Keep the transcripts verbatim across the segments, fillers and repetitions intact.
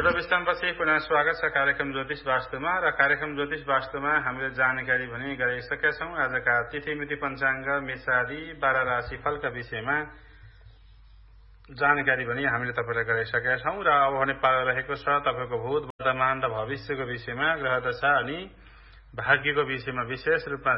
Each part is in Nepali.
छोटो विश्रामपछि पुनः स्वागत छ कार्यक्रम ज्योतिष वास्तुमा र कार्यक्रम ज्योतिष वास्तुमा हामीले जानकारी भने गराइसकेका छौं। आजका तिथि मिति पञ्चाङ्ग मेषादि बाह्र राशि फलका विषयमा जानकारी भने हामीले तपाईलाई गराइसकेका छौं र अब भने पालो रहेको छ तपाईको भूत वर्तमान र भविष्यको विषयमा ग्रह दशा अनि भाग्यको विषयमा विशेष रूपमा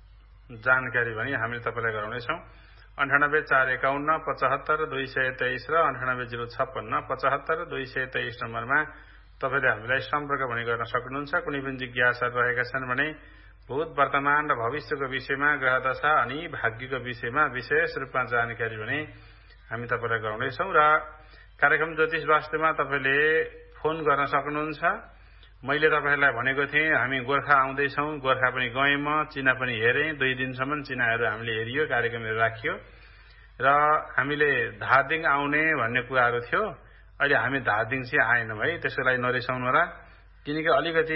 जानकारी भने हामीले तपाईलाई गराउनेछौं। अन्ठानब्बे चार एकाउन्न पचहत्तर दुई सय तेइस र अन्ठानब्बे जिरो छप्पन्न पचहत्तर दुई सय तेइस नम्बरमा तपाईले हामीलाई सम्पर्क भने गर्न सक्नुहुन्छ। कुनै पनि जिज्ञासाहरू रहेका छन् भने भूत वर्तमान र भविष्यको विषयमा ग्रह दशा अनि भाग्यको विषयमा विशेष रूपमा जानकारी भने हामी तपाईलाई गराउनेछौं र कार्यक्रम ज्योतिष वास्तुमा तपाईले फोन गर्न सक्नुहुन्छ। मैले तपाईहरुलाई भनेको थिएँ हामी गोरखा आउँदैछौं, गोरखा पनि गएँ म, चिना पनि हेरेँ, दुई दिनसम्म चिनाहरू हामीले हेरियो, कार्यक्रमहरू राखियो र हामीले धादिङ आउने भन्ने कुराहरू थियो। अहिले हामी धादिङ चाहिँ आएनौं है, त्यसको लागि नरिसाउनु होला, किनकि अलिकति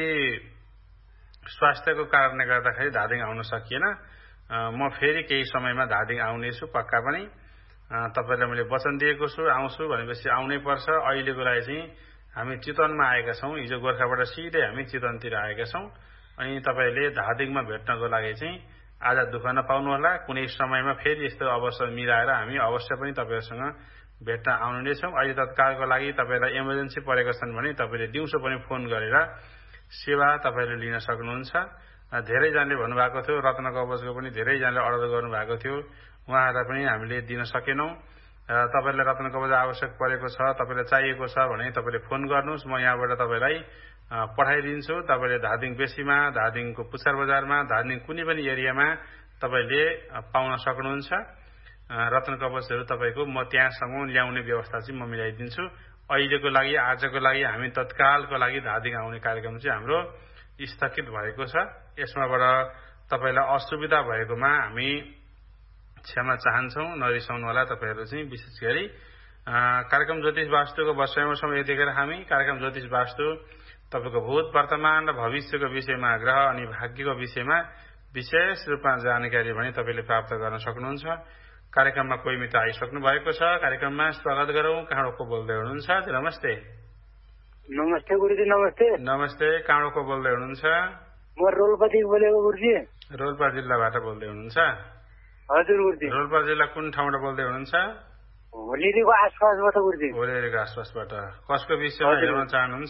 स्वास्थ्यको कारणले गर्दाखेरि धादिङ आउन सकिएन। म फेरि केही समयमा धादिङ आउनेछु पक्का पनि। तपाईलाई मैले वचन दिएको छु आउँछु भनेपछि आउनै पर्छ। अहिलेको लागि चाहिँ हामी चितवनमा आएका छौं, हिजो गोरखाबाट सिधै हामी चितवनतिर आएका छौं। अनि तपाईले धादिङमा भेट्नको लागि चाहिँ आज दुःख नपाउनु होला। कुनै समयमा फेरि यस्तो अवसर मिलाएर हामी अवश्य पनि तपाईहरुसँग भेट्न आउने नै छौं। अहिले तत्कालको लागि तपाईलाई इमर्जेन्सी परेको छन् भने तपाईले दिउँसो पनि फोन गरेर सेवा तपाईले लिन सक्नुहुन्छ। धेरै जनाले भन्नुभएको थियो, रत्न कवचको पनि धेरै जनाले अर्डर गर्नुभएको थियो, उहाँहरूलाई पनि हामीले दिन सकेनौं। तपाईलाई रत्न कवच आवश्यक परेको छ, तपाईलाई चाहिएको छ भने तपाईले फोन गर्नुस्, म यहाँबाट तपाईलाई पठाइदिन्छु। तपाईले धादिङ बेसीमा, धादिङको पुच्छर बजारमा, धादिङ कुनै पनि एरियामा तपाईले पाउन सक्नुहुन्छ। रत्न कवचहरू तपाईको म त्यहाँसम्म ल्याउने व्यवस्था चाहिँ म मिलाइदिन्छु। अहिलेको लागि आजको लागि हामी तत्कालको लागि धादिङ आउने कार्यक्रम चाहिँ हाम्रो स्थगित भएको छ। यसमाबाट तपाईलाई असुविधा भएकोमा हामी क्षमा चाहन्छौं, नरिसाउनु होला तपाईहरु चाहिँ। विशेष गरी कार्यक्रम ज्योतिष वास्तुको बसाइमा छौं यतिखेर हामी। कार्यक्रम ज्योतिष वास्तु तपाईको भूत वर्तमान र भविष्यको विषयमा ग्रह अनि भाग्यको विषयमा विशेष रूपमा जानकारी भने तपाईले प्राप्त गर्न सक्नुहुन्छ। कार्यक्रममा कोही मित्र आइसक्नु भएको छ, कार्यक्रममा स्वागत गरौं। कहाँको बोल्दै हुनुहुन्छ? नमस्ते। नमस्ते गुरुजी। नमस्ते। नमस्ते। कहाँको बोल्दै हुनुहुन्छ? म रोल्पादेखि बोलेको गुरुजी। रोल्पा जिल्लाबाट बोल्दै हुनुहुन्छ? हजुर गुरुजी। रोल्पा जिल्ला कुन ठाउँबाट बोल्दै हुनुहुन्छ? होलीको आसपासबाट गुरुजी। होलीको आसपासबाट। कसको विषयमा हेर्न चाहनुहुन्छ?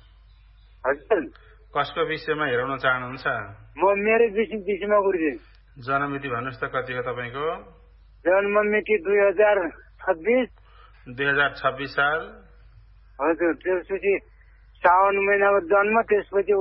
हजुर। कसको विषयमा हेर्न चाहनुहुन्छ? म मेरो विषयमा गुरुजी। जन्ममिति भन्नुस् त कति हो तपाईको? जन्ममिति दुई हजार छब्बीस। दुई हजार छब्बीस साल। हजुर। त्यसपछि साउन महिनामा जन्म, त्यसपछि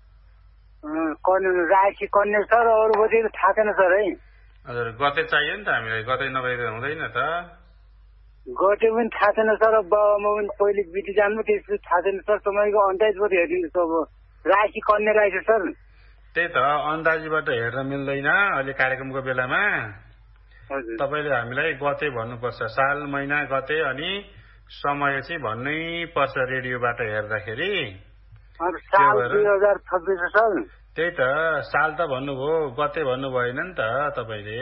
राशि कन्या छ र अरू बजे थाहा छैन सर है। हजुर। गते चाहियो नि त हामीलाई, गते नभएर हुँदैन त। गते पनि थाहा छैन सर, बाबामा पनि पहिले बिति जानु, त्यसपछि थाहा छैन सर। तपाईँको अन्दाजबाट हेरिदिनुहोस्। अब राशि कन्या राशि सर। त्यही त अन्दाजीबाट हेर्न मिल्दैन अहिले कार्यक्रमको बेलामा। तपाईले हामीलाई गते भन्नुपर्छ, साल महिना गते अनि समय चाहिँ भन्नै पर्छ रेडियोबाट हेर्दाखेरि। साल दुई हजार छब्बीस सर। त्यही त साल त भन्नुभयो, गते भन्नु भएन नि त तपाईले।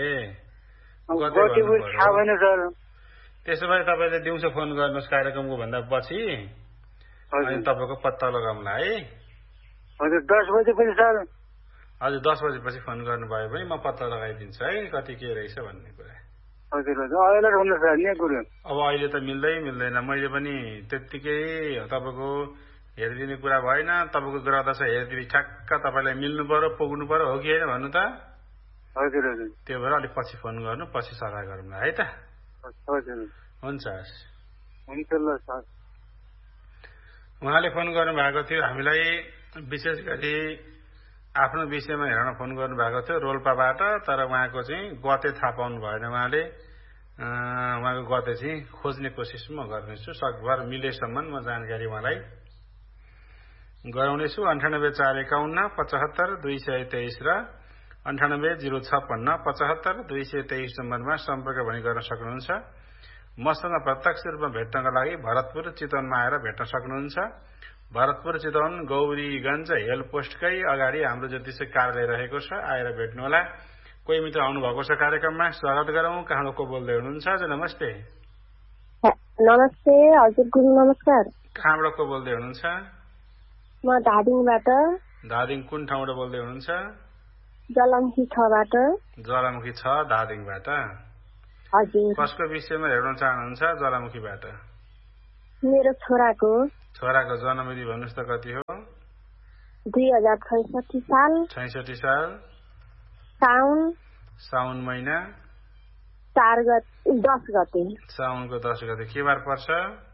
त्यसो भए तपाईले दिउँसो फोन गर्नुहोस् कार्यक्रमको भन्दा पछि, अनि तपाईको पत्ता लगाउँला है। हजुर। दस बजेपछि सर। हजुर। दस बजेपछि फोन गर्नुभयो भने म पत्ता लगाइदिन्छु है कति के रहेछ भन्ने कुरा। हजुर हजुर। अहिले हुनु सर नि गुरु। अब अहिले त मिल्दै मिल्दैन। मैले पनि त्यतिकै तपाईको हेरिदिने कुरा भएन। तपाईको ग्रह दशा हेरिदिने ठ्याक्क तपाईलाई मिल्नु पर्यो, पुग्नु पर्यो, हो कि होइन भन्नु त? हजुर हजुर। त्यो भएर अलिक पछि फोन गर्नु, पछि सल्लाह गरौँला है त। हजुर। हुन्छ। हुन्छ ल सर। उहाँले फोन गर्नु भएको थियो हामीलाई, विशेष गरी आफ्नो विषयमा हेर्न फोन गर्नु भएको थियो रोल्पाबाट। तर उहाँको चाहिँ गते थाहा पाउनु भएन उहाँले। उहाँको गते चाहिँ खोज्ने कोसिस म गर्नेछु, सकभर मिलेसम्म म जानकारी उहाँलाई गराउनेछु। अन्ठानब्बे चार एकाउन्न पचहत्तर दुई सय तेइस र अन्ठानब्बे जिरो छप्पन्न पचहत्तर दुई सय तेइस नम्बरमा सम्पर्क भनी गर्न सक्नुहुन्छ। मसँग प्रत्यक्ष रूपमा भेट्नका लागि भरतपुर चितवनमा आएर भेट्न सक्नुहुन्छ। भरतपुर चितवन गौरीगञ्ज हेल पोस्टकै अगाडि हाम्रो ज्योतिष कार्यालय रहेको छ, आएर भेट्नुहोला। कोही मित्र आउनु भएको छ कार्यक्रममा, स्वागत गरौँ। कहाँको बोल्दै हुनुहुन्छ? नमस्ते। नमस्ते हजुर गुरु। नमस्कार। कहाँबाट को बोल्दै हुनुहुन्छ? म धादिङबाट। धादिङ कुन ठाउँबाट बोल्दै हुनुहुन्छ? जलमुखी छबाट। ज्वालामुखी छ धादिङबाट। हजुर। कसको विषयमा हेर्न चाहनुहुन्छ ज्वालामुखीबाट? मेरो छोराको। छोराको जन्ममिति भन्नुहोस् त कति हो? दुई हजार छैसठी साल। छैसठी साल। साउन। साउन महिना चार गते दस गते। साउनको दस गते के बार पर्छ?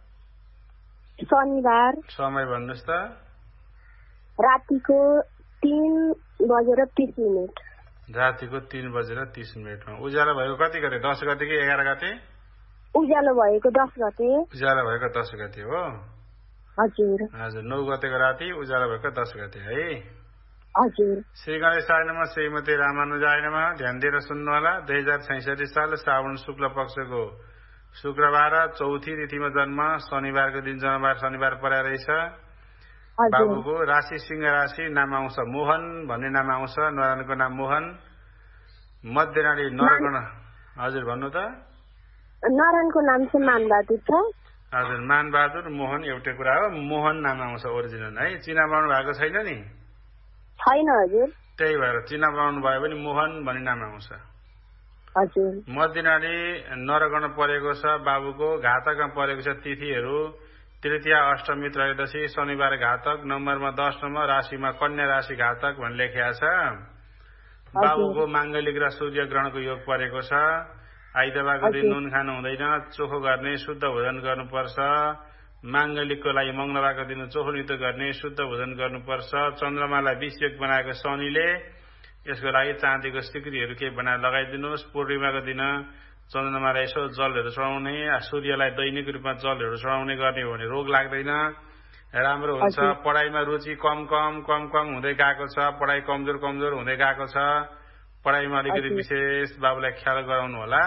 शनिबार। समय भन्नुहोस् त। रातिको तीन बजेर तीस मिनट। रातिको तीन बजेर तीस मिनटमा। उज्यालो भएको कति गते? दस गते कि एघार गते? उज्यालो भएको दस गते। उज्यालो भएको दस गते हो। हजुर। हजुर नौ गतेको राति उज्यालो भएको दस गते है। हजुर। श्री गणेशाय नमः श्रीमती रामानुजाय नमः। ध्यान दिएर सुन्नु होला। दुई हजार छैसठी साल श्रावण शुक्ल पक्षको शुक्रबार चौथी तिथिमा जन्म। शनिबारको दिन जन्मबार शनिबार परेको रहेछ। बाबुको राशि सिंह राशि। नाम आउँछ मोहन भन्ने नाम आउँछ। नारायणको नाम मोहन। मध्य नाडी नरगण। हजुर भन्नु त। नारायणको नाम चाहिँ मानबहादुर छ। हजुर मानबहादुर मोहन एउटै कुरा हो। मोहन नाम आउँछ ओरिजिनल है। चिना बनाउनु भएको छैन नि? छैन हजुर। त्यही भएर चिना बनाउनु भयो भने मोहन भन्ने नाम आउँछ। हजुर। मध्य नाडी नरगण परेको छ। बाबुको घातकमा परेको छ तिथिहरू तृतीया अष्टमी त्रयोदशी। शनिबार घातक। नम्बरमा दस नम्बर। राशिमा कन्या राशि घातक भन्ने लेखिएको छ। बाबुको माङ्गलिक र सूर्य ग्रहणको योग परेको छ। आइतबारको दिन नुन खानु हुँदैन। चोखो गर्ने शुद्ध भोजन गर्नुपर्छ। माङ्गलिकको लागि मङ्गलबारको दिन चोखो नितो गर्ने शुद्ध भोजन गर्नुपर्छ। चन्द्रमालाई विष योग बनाएको शनिले यसको लागि चाँदीको सिक्रीहरू केही बनाएर लगाइदिनुहोस्। पूर्णिमाको दिन चन्द्रमालाई यसो जलहरू चढाउने। सूर्यलाई दैनिक रूपमा जलहरू चढाउने गर्ने हो भने रोग लाग्दैन, राम्रो हुन्छ। पढाइमा रुचि कम कम कम कम हुँदै गएको छ। पढाइ कमजोर कमजोर हुँदै गएको छ। पढाइमा अलिकति विशेष बाबुलाई ख्याल गराउनु होला।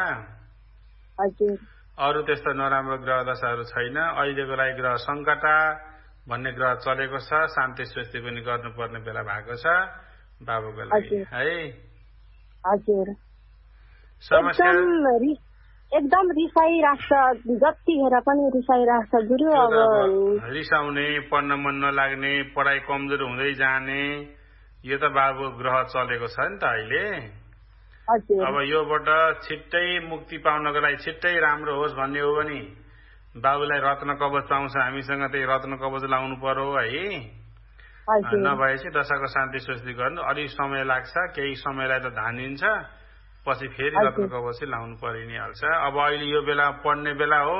अरू त्यस्तो नराम्रो ग्रह दशाहरू छैन। अहिलेको लागि ग्रह सङ्कटा भन्ने ग्रह चलेको छ। शान्ति स्वस्ति पनि गर्नुपर्ने बेला भएको छ बाबुको लागि है। हजुर। समस्या एकदम रिसाइराख्छ। जतिखेर पनि रिसाइराख्छ गुरु। अब रिसाउने, पढ्न मन नलाग्ने, पढाइ कमजोर हुँदै जाने, यो त बाबु ग्रह चलेको छ नि त अहिले। अब योबाट छिट्टै मुक्ति पाउनको लागि छिट्टै राम्रो होस् भन्ने हो भने बाबुलाई रत्न कवच पाउँछ। हामीसँग त्यही रत्न कवच लाउनु पर्यो है। नभएपछि दशाको शान्ति स्वस्ति गर्नु अलिक समय लाग्छ। केही समयलाई त धानिन्छ, पछि फेरि रत्न कवच लाउनु परि नै हाल्छ। अब अहिले यो बेला पढ्ने बेला हो।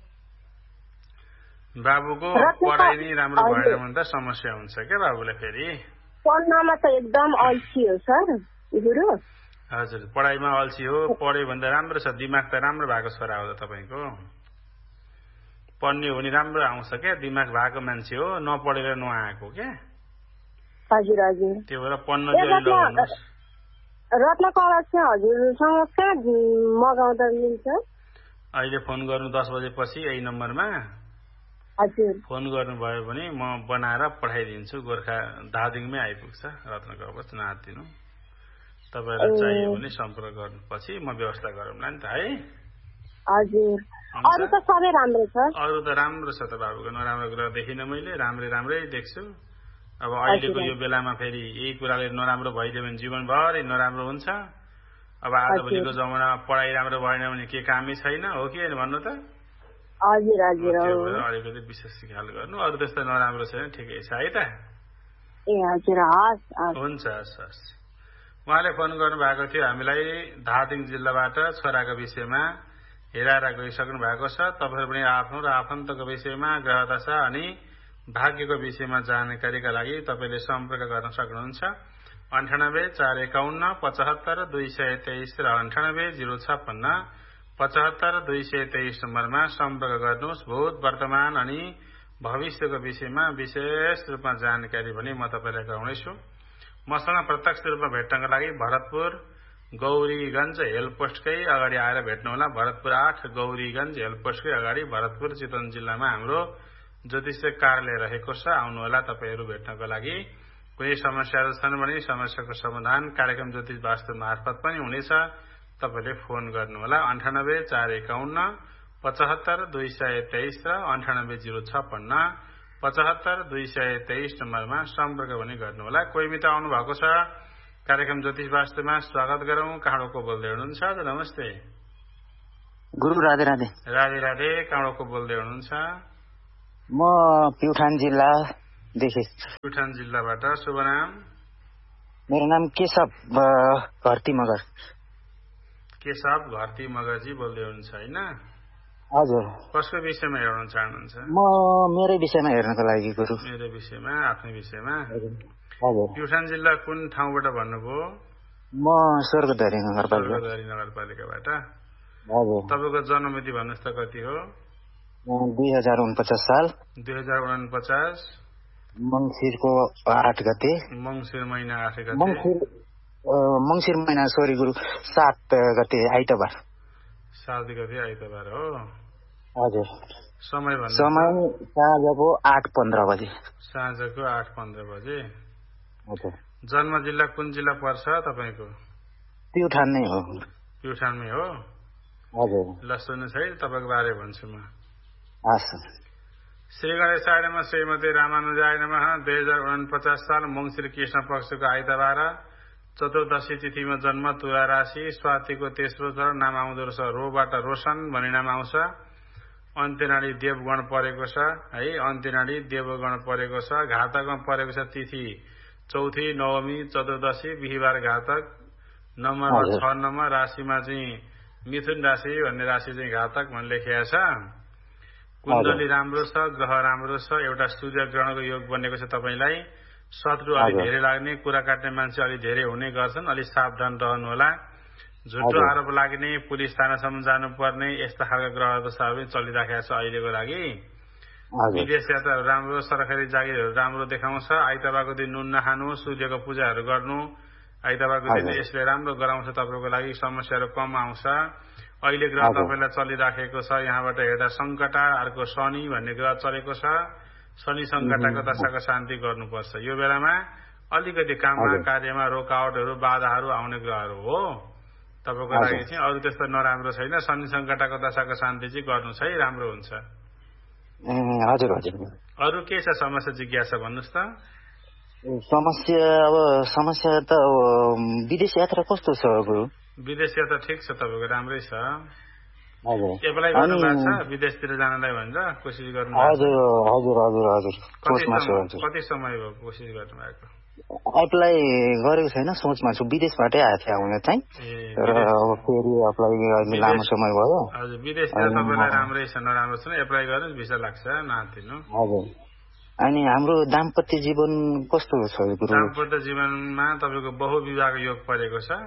बाबुको पढाइ नै राम्रो भएन भने त समस्या हुन्छ क्या बाबुलाई फेरि। पढ्नमा त एकदम अल्छी हो सर गुरु। हजुर पढाइमा अल्छी हो। पढ्यो भने त राम्रो छ। दिमाग त राम्रो भएको छोरा हो त तपाईँको। पढ्ने हो भने राम्रो आउँछ क्या। दिमाग भएको मान्छे हो, नपढेर नआएको क्या। हजुर हजुर। त्यो भएर पढ्न लगाउनुहोस्। रत्न कवच चाहिँ हजुरसँग कहाँ मगाउँदा मिल्छ? अहिले फोन गर्नु दस बजेपछि यही नम्बरमा। हजुर। फोन गर्नुभयो भने म बनाएर पठाइदिन्छु। गोर्खा धादिङमै आइपुग्छ रत्न कवच। नहातिनु। तपाईँलाई चाहियो भने सम्पर्क गर्नुपछि म व्यवस्था गरौँला नि त है। हजुर। अरू त सबै राम्रो छ। अरू त राम्रो छ त बाबुको। नराम्रो ग्रह देखिनँ मैले। राम्रै राम्रै देख्छु। अब अहिलेको यो बेलामा फेरि यही कुराले नराम्रो भइदियो भने जीवनभरि नराम्रो हुन्छ। अब आजभोलिको जमानामा पढाइ राम्रो भएन भने के कामै छैन हो कि भन्नु त। हजुर हजुर। अलिकति विशेष ख्याल गर्नु। अरू त्यस्तो नराम्रो छैन। ठिकै छ है त। ए हजुर हस्। हुन्छ हस् हस्। उहाँले फोन गर्नुभएको थियो हामीलाई धादिङ जिल्लाबाट छोराको विषयमा हेराएर गइसक्नु भएको छ। तपाईँहरू पनि आफ्नो र आफन्तको विषयमा ग्रह दशा अनि भाग्यको विषयमा जानकारीका लागि तपाईँले सम्पर्क गर्न सक्नुहुन्छ। अन्ठानब्बे चार एकाउन्न पचहत्तर दुई सय तेइस र अन्ठानब्बे जिरो छप्पन्न पचहत्तर दुई सय तेइस नम्बरमा सम्पर्क गर्नुहोस्। भूत वर्तमान अनि भविष्यको विषयमा विशेष रूपमा जानकारी पनि म तपाईँलाई गराउनेछु। मसँग प्रत्यक्ष रूपमा भेट्नको लागि भरतपुर गौरीगञ्ज हेलपोस्टकै अगाडि आएर भेट्नुहोला। भरतपुर आठ गौरीगञ्ज हेलपोस्टकै अगाडि भरतपुर चितवन जिल्लामा हाम्रो ज्योतिष कार्यालय रहेको छ। आउनुहोला तपाईँहरू भेट्नको लागि। कुनै समस्याहरू छन् भने समस्याको समाधान कार्यक्रम ज्योतिष वास्तु मार्फत पनि हुनेछ। तपाईँले फोन गर्नुहोला। अन्ठानब्बे चार एकाउन्न पचहत्तर दुई सय तेइस र अन्ठानब्बे जिरो छप्पन्न पचहत्तर दुई सय तेइस नम्बरमा सम्पर्क पनि गर्नुहोला। कोही मित्र आउनु भएको छ कार्यक्रम ज्योतिष वास्तुमा, स्वागत गरौं। कहाँको बोल्दै हुनुहुन्छ? नमस्ते गुरु। राधे राधे। राधे राधे। कहाँको बोल्दै हुनुहुन्छ? म प्युठान जिल्लादेखि। प्युठान जिल्लाबाट। शुभ नाम? मेरो नाम केशव घरती मगर। केशव घरती मगरजी बोल्दै हुनुहुन्छ होइन? हजुर। कसको विषयमा हेर्न चाहनुहुन्छ? म मेरै विषयमा हेर्नको लागि गुरु। मेरो विषयमा, आफ्नै विषयमा? हजुर। प्युठान जिल्ला कुन ठाउँबाट भन्नुभयो? म स्वर्गधरी नगरपालिका। स्वर्गधरी नगरपालिकाबाट। हजुर। तपाईँको जन्ममिति भन्नुहोस् त कति हो? दुई हजार उनपचास साल। दुई हजार उनपचास मङ्सिरको आठ गते। मङ्सिर महिना आठ गते। मङ्सिर मङ्सिर महिना सरी गुरु सात गते आइतबार। सात गते आइतबार हो। हजुर। समय भन्नु? समय साँझको आठ पन्ध्र बजे। साँझको आठ पन्ध्र बजे। हजुर। जन्म जिल्ला कुन जिल्ला पर्छ तपाईँको? प्युठान नै हो। प्युठानमै हो? हजुर। ल सुन्नुहोस् है, तपाईँको बारे भन्छु म। हस्। श्री गणेशाय नमः, श्रीमती रामानुजाय नमः। दुई हजार उनपचास साल मङ्सिर कृष्ण पक्षको आइतबार चतुर्दशी तिथिमा जन्म, तुला राशि, स्वातिको तेस्रो चरण, नाम आउँदो रहेछ रोबाट रोशन भन्ने नाम आउँछ। अन्त्यनाडी देवगण परेको छ है, अन्त्यनाडी देवगण परेको छ। घातकमा परेको छ तिथि चौथी, नवमी, चतुर्दशी, बिहिबार घातक। नम्बरमा छ नम्बर। राशिमा चाहिँ मिथुन राशि भन्ने राशि चाहिँ घातक भन्ने लेखिएको छ। कुण्डली राम्रो छ, ग्रह राम्रो छ। एउटा सूर्य ग्रहणको योग बनेको छ तपाईलाई। शत्रु अलि धेरै लाग्ने, कुरा काट्ने मान्छे अलि धेरै हुने गर्छन्, अलि सावधान रहनुहोला। झुटो आरोप लाग्ने, पुलिस थानासम्म जानुपर्ने यस्ता खालका ग्रह दशाहरू चलिराखेको छ अहिलेको लागि। विदेश यात्राहरू राम्रो, सरकारी जागिरहरू राम्रो देखाउँछ। आइतबारको दिन नुन नखानु, सूर्यको पूजाहरू गर्नु। आइतबारको दिन यसले राम्रो गराउँछ, तपाईँको लागि समस्याहरू कम आउँछ। अहिले ग्रह तपाईँलाई चलिराखेको छ यहाँबाट हेर्दा सङ्कटा, अर्को शनि भन्ने ग्रह चलेको छ। शनि सङ्कटाको दशाको शान्ति गर्नुपर्छ। यो बेलामा अलिकति काममा कार्यमा रोकावटहरू बाधाहरू आउने ग्रहहरू हो तपाईँको लागि चाहिँ। अरू त्यस्तो नराम्रो छैन। शनि सङ्कटाको दशाको शान्ति चाहिँ गर्नु छ है, राम्रो हुन्छ। हजुर हजुर। अरू के छ समस्या, जिज्ञासा भन्नुहोस् त। समस्या अब समस्या त विदेश यात्रा कस्तो छ गुरु? विदेश यात्रा ठिक छ, तपाईँको राम्रै छ। हजुर। एप्लाई गर्नु भएको छ विदेशतिर जानलाई भनेर कोसिस गर्नु? हजुर हजुर हजुर हजुर। कति समय भयो कोसिस गर्नु भएको? एप्लाई गरेको छैन, सोचमा छु। विदेशबाटै आएको थियो आउने चाहिँ, तर अब फेरि एप्लाई अहिले लामो समय भयो। हजुर। विदेशतिर तपाईँलाई राम्रै छ, नराम्रो छैन। एप्लाई गर्नुहोस्, भिसा लाग्छ, नआत्तिनु। हजुर। अनि हाम्रो दाम्पत्य जीवन कस्तो छ गुरु? दाम्पत्य जीवनमा तपाईँको बहुविवाह योग परेको छ।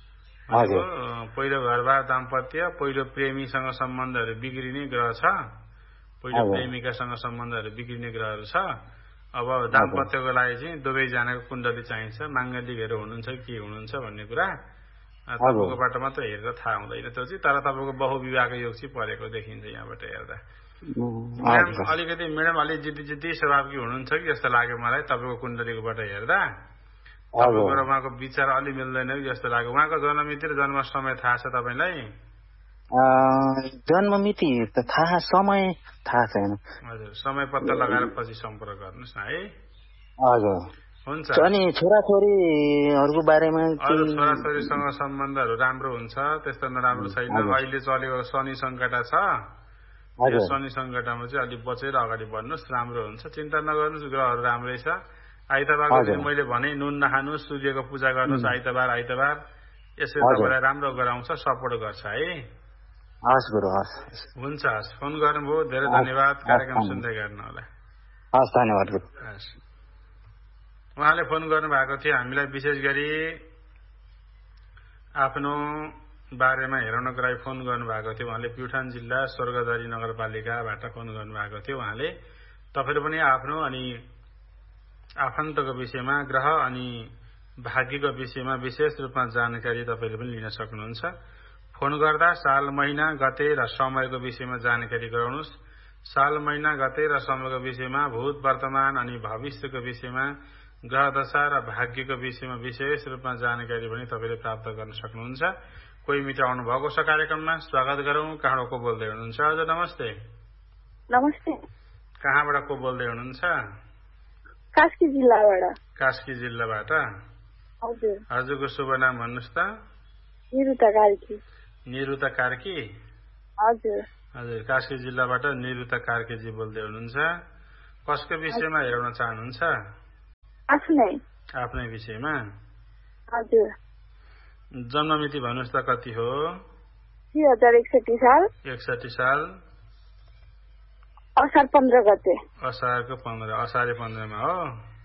पहिलो घरबार दाम्पत्य, पहिलो प्रेमीसँग सम्बन्धहरू बिग्रिने ग्रह छ। पहिलो प्रेमिकासँग सम्बन्धहरू बिग्रिने ग्रहहरू छ। अब दाम्पत्यको लागि चाहिँ दुवैजनाको कुण्डली चाहिन्छ। माङ्गलिकहरू हुनुहुन्छ के हुनुहुन्छ भन्ने कुरा तपाईँकोबाट मात्र हेरेर थाहा हुँदैन त्यो चाहिँ। तर तपाईँको बहुविवाहको योग चाहिँ परेको देखिन्छ यहाँबाट हेर्दा। म्याडम अलिकति म्याडम अलिक जिद्दी जिद्दी स्वभावकी हुनुहुन्छ कि जस्तो लाग्यो मलाई तपाईँको कुण्डलीकोबाट हेर्दा। तपाईँको र उहाँको विचार अलि मिल्दैन कि जस्तो लाग्यो। उहाँको जन्ममिति र जन्म समय थाहा छ तपाईँलाई? जन्ममिति त थाहा, समय थाहा छैन। हजुर। समय पत्ता लगाएर पछि सम्पर्क गर्नुहोस् न है। हजुर हुन्छ। अनि छोराछोरीहरूको बारेमा? अरू छोराछोरीसँग सम्बन्धहरू राम्रो हुन्छ, त्यस्तो नराम्रो छैन। अहिले चलेको शनि सङ्कटा छ, यो शनि सङ्कटामा चाहिँ अलिक बचेर अगाडि बढ्नुहोस्, राम्रो हुन्छ। चिन्ता नगर्नुहोस्, ग्रहहरू राम्रै छ। आइतबारको दिन मैले भने नुन नखानुहोस्, सूर्यको पूजा गर्नुहोस् आइतबार आइतबार। यसले तपाईँलाई राम्रो गराउँछ, सपोर्ट गर्छ है। हस् गुरु, हस्। हुन्छ, हस्। फोन गर्नुभयो, धेरै धन्यवाद। कार्यक्रम सुन्दै गर्नु होला। हस्, धन्यवाद गुरु। हस्। उहाँले फोन गर्नुभएको थियो हामीलाई विशेष गरी आफ्नो बारेमा हेराउनको लागि फोन गर्नुभएको थियो। उहाँले प्युठान जिल्ला स्वर्गधरी नगरपालिकाबाट फोन गर्नुभएको थियो। उहाँले तपाईँले पनि आफ्नो अनि आफन्तको विषयमा, ग्रह अनि भाग्यको विषयमा विशेष रूपमा जानकारी तपाईँले पनि लिन सक्नुहुन्छ। फोन गर्दा साल, महिना, गते र समयको विषयमा जानकारी गराउनुहोस्। साल, महिना, गते र समयको विषयमा, भूत, वर्तमान अनि भविष्यको विषयमा, ग्रह दशा र भाग्यको विषयमा विशेष रूपमा जानकारी पनि तपाईँले प्राप्त गर्न सक्नुहुन्छ। कोही मित्र आउनु भएको छ कार्यक्रममा, स्वागत गरौँ। कहाँबाट को बोल्दै हुनुहुन्छ? हजुर नमस्ते। नमस्ते। कहाँबाट को बोल्दै हुनुहुन्छ? कास्की जिल्लाबाट। कास्की जिल्लाबाट? हजुर। हजुरको शुभ नाम भन्नुहोस् त। निरुता कार्की। निरुता कार्की? हजुर। हजुर, कास्की जिल्लाबाट निरुता कार्कीजी बोल्दै हुनुहुन्छ। कसको विषयमा हेर्न चाहनुहुन्छ? आफ्नै। आफ्नै विषयमा? हजुर। जन्ममिति भन्नुहोस् त कति हो? दुई हजार एकसठी साल। एकसठी साल असार पन्ध्र गते। असारको पन्ध्र, असारे पन्ध्रमा हो।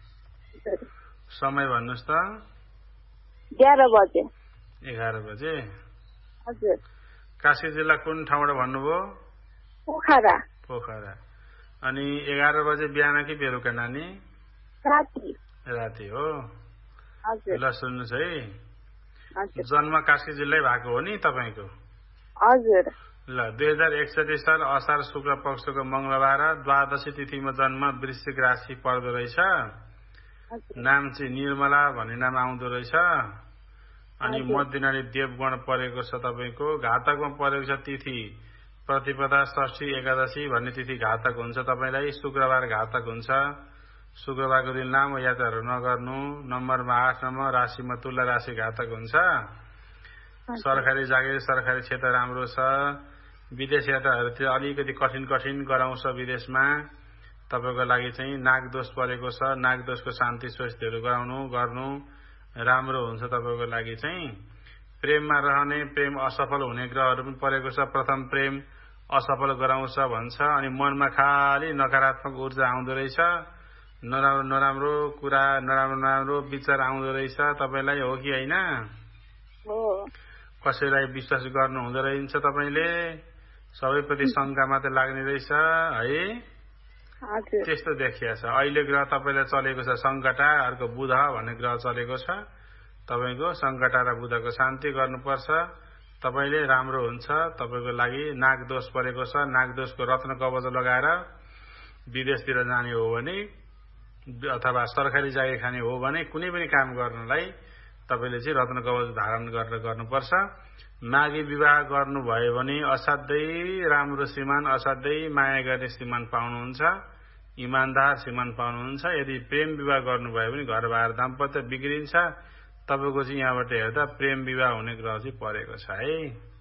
समय भन्नुहोस् त। एघार बजे। एघार बजे? हजुर। कास्की जिल्ला कुन ठाउँबाट भन्नुभयो? पोखरा। पोखरा। अनि एघार बजे बिहान कि बेलुका नानी? राति। राति हो। हजुर। ल सुन्नुहोस् है, जन्म कास्की जिल्लै भएको हो नि तपाईँको? हजुर। ल, दुई हजार एकसठी साल असार शुक्ल पक्षको मंगलबार द्वादशी तिथिमा जन्म, वृश्चिक राशि पर्दो रहेछ। नाम चाहिँ निर्मला भन्ने नाम आउँदो रहेछ। अनि मध्यनाडी देवगण परेको छ तपाईँको। घातकमा परेको छ तिथि प्रतिपदा, षष्ठी, एकादशी भन्ने तिथि घातक हुन्छ तपाईँलाई। शुक्रबार घातक हुन्छ। शुक्रबारको दिन लामो यात्राहरू नगर्नु। नम्बरमा आठ नम्बर, राशिमा तुला राशि घातक हुन्छ। सरकारी जागिर, सरकारी क्षेत्र राम्रो छ। विदेश यात्राहरूतिर अलिकति कठिन कठिन गराउँछ विदेशमा। तपाईँको लागि चाहिँ नागदोष परेको छ। नागदोषको शान्ति स्वस्तिहरू गराउनु गर्नु राम्रो हुन्छ तपाईँको लागि चाहिँ। प्रेममा रहने, प्रेम असफल हुने ग्रहहरू पनि परेको छ। प्रथम प्रेम असफल गराउँछ भन्छ। अनि मनमा खालि नकारात्मक ऊर्जा आउँदो रहेछ। नराम्रो नराम्रो कुरा, नराम्रो नराम्रो विचार आउँदो रहेछ तपाईँलाई, हो कि होइन? कसैलाई विश्वास गर्नु हुँदो रहेछ तपाईँले। सबैप्रति शङ्का मात्रै लाग्ने रहेछ है। त्यस्तो देखिया छ। अहिले ग्रह तपाईँलाई चलेको छ सङ्कटा, अर्को बुध भन्ने ग्रह चलेको छ तपाईँको। सङ्कटा र बुधको शान्ति गर्नुपर्छ तपाईँले, राम्रो हुन्छ तपाईँको लागि। नागदोष परेको छ। नागदोषको रत्न कवच लगाएर विदेशतिर जाने हो भने अथवा सरकारी जागिर खाने हो भने कुनै पनि काम गर्नलाई तपाईँले चाहिँ रत्न कवच धारण गरेर गर्नुपर्छ। मागी विवाह गर्नुभयो भने असाध्यै राम्रो श्रीमान, असाध्यै माया गर्ने श्रीमान पाउनुहुन्छ। इमान्दार श्रीमान पाउनुहुन्छ। यदि प्रेम विवाह गर्नुभयो भने घरबार दाम्पत्य बिग्रिन्छ। तपाईँको चाहिँ यहाँबाट हेर्दा प्रेम विवाह हुने ग्रह चाहिँ परेको छ है।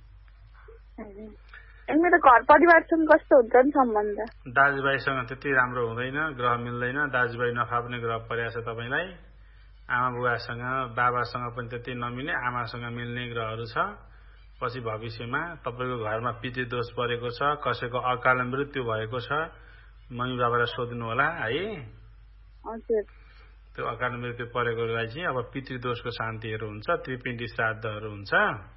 मेरो घर परिवारसँग कस्तो हुन्छ नि सम्बन्ध? दाजुभाइसँग त्यति राम्रो हुँदैन, ग्रह मिल्दैन। दाजुभाइ नफाप्ने ग्रह परेको छ तपाईँलाई। आमा बुवासँग, बाबासँग पनि त्यति नमिल्ने, आमासँग मिल्ने ग्रहहरू छ। पछि भविष्यमा तपाईँको घरमा पितृदोष परेको छ। कसैको अकाल मृत्यु भएको छ, मम्मी बाबालाई सोध्नु होला है। त्यो अकाल मृत्यु परेकोलाई चाहिँ अब पितृदोषको शान्तिहरू हुन्छ, त्रिपिण्डी श्राद्धहरू हुन्छ।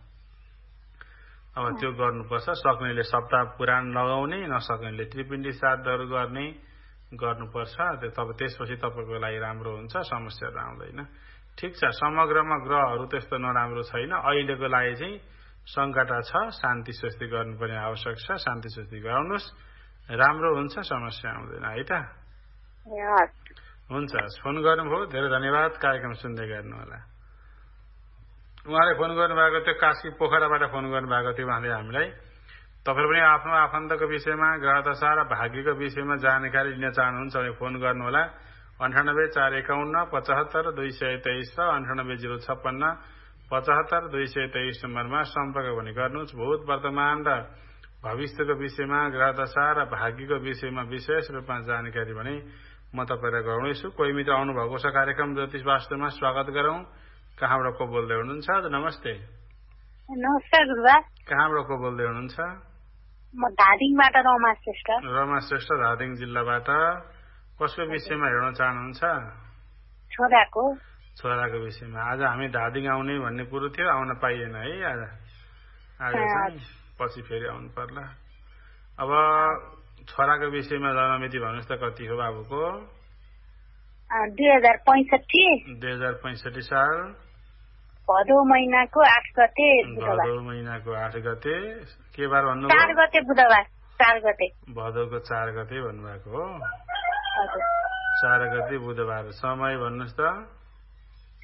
अब त्यो गर्नुपर्छ। सक्नेले सप्ताह पुराण लगाउने, नसक्नेले त्रिपिण्डी श्राद्धहरू गर्ने गर्नुपर्छ। तब त्यसपछि तपाईँको लागि राम्रो हुन्छ, समस्याहरू आउँदैन। ठिक छ, समग्रमा ग्रहहरू त्यस्तो नराम्रो छैन। अहिलेको लागि चाहिँ सङ्कटा छ, शान्ति स्वस्ति गर्नुपर्ने आवश्यक छ। शान्ति स्वस्ति गराउनुहोस्, राम्रो हुन्छ, समस्या आउँदैन है त। हुन्छ, फोन गर्नुभयो, धेरै धन्यवाद। कार्यक्रम सुन्दै गर्नु होला। उहाँले फोन गर्नुभएको थियो, कास्की पोखराबाट फोन गर्नुभएको थियो उहाँले हामीलाई। तपाईँ पनि आफ्नो आफन्तको विषयमा, ग्रह दशा र भाग्यको विषयमा जानकारी लिन चाहनुहुन्छ भने फोन गर्नुहोला। अन्ठानब्बे चार एकाउन्न पचहत्तर दुई सय तेइस र अन्ठानब्बे जिरो छप्पन्न पचहत्तर दुई सय तेइस नम्बरमा सम्पर्क पनि गर्नुहोस्। भूत, वर्तमान र भविष्यको विषयमा, ग्रह दशा र भाग्यको विषयमा विशेष रूपमा जानकारी भने म तपाईँलाई गराउनेछु। कोही मित्र आउनुभएको छ कार्यक्रम ज्योतिष वास्तुमा, स्वागत गरौँ। कहाँबाट को बोल्दै हुनुहुन्छ? नमस्ते। नमस्कार गुरुबा। कहाँबाट को बोल्दै हुनुहुन्छ? म धादिङबाट रमा श्रेष्ठ। रमा श्रेष्ठ, धादिङ जिल्लाबाट। कसको विषयमा हेर्न चाहनुहुन्छ? छोराको। छोराको विषयमा। आज हामी धादिङ आउने भन्ने कुरो थियो, आउन पाइएन है आज। आज चाहिँ पछि फेरि आउनु पर्ला। अब छोराको विषयमा जन्ममिति भन्नुहोस् त कति हो बाबुको? दुई हजार पैँसठी। दुई हजार पैँसठी साल भदौ महिनाको आठ गते। भदौ महिनाको आठ गते के बार भन्नु? चार गते बुधबार। चार गते भदौको चार गते भन्नुभएको हो। चार गते बुधबार। समय भन्नुहोस् त?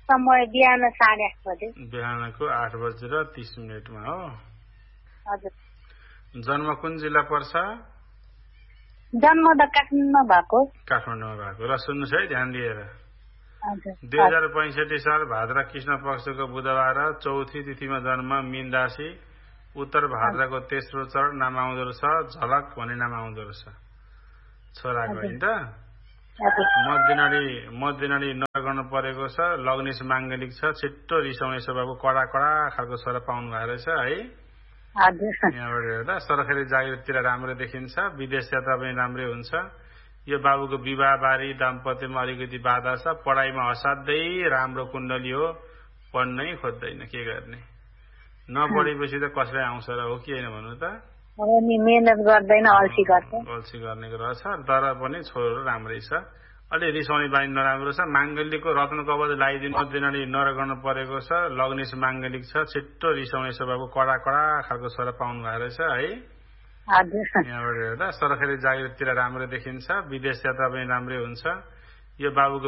समय बिहान साढे आठ बजे बिहानको आठ बजेर तीस मिनटमा हो। हजुर। जन्म कुन जिल्ला पर्छ? जन्म त काठमाडौँमा भएको। काठमाडौँमा भएको। र सुन्नुहोस् है ध्यान दिएर, दुई हजुर। हजार पैँसठी साल भाद्र कृष्ण पक्षको बुधबार चौथी तिथिमा जन्म मीन राशि, उत्तर भाद्रको तेस्रो चरण नाम आउँदो रहेछ झलक भन्ने नाम आउँदो रहेछ छोराको होइन त। मध्यनाडी मध्यनाडी नगर्नु परेको छ, लग्नेश माङ्गलिक छ, छिट्टो रिसाउने स्वभावको कडा कडा खालको छोरा पाउनु भएको रहेछ है। यहाँबाट हेर्दा सरकारी जागिरतिर राम्रो देखिन्छ, विदेश यात्रा पनि राम्रै हुन्छ। यो बाबुको विवाह बारी दाम्पत्यमा अलिकति बाधा छ, पढाइमा असाध्यै राम्रो कुण्डली हो, पढ्नै खोज्दैन के गर्ने। नपढेपछि त कसलाई आउँछ र हो कि होइन भन्नु त। मेहनत गर्दैन, अल्छी गर्छ। अल्छी गर्नेको रहेछ, तर पनि छोरो राम्रै छ। अलि रिसाउने बानी नराम्रो छ। माङ्गलिकको रत्न कवच लगाइदिनु, मध्यनाडी नर गर्नु परेको छ, लग्नेश माङ्गलिक छ, छिट्टो रिसाउने स्वभावको कडा कडा खालको छोरा पाउनु भएको रहेछ है। यहाँबाट हेर्दा सरकारी जागिरतिर राम्रो देखिन्छ, विदेश यात्रा पनि राम्रै हुन्छ। यो बाबुको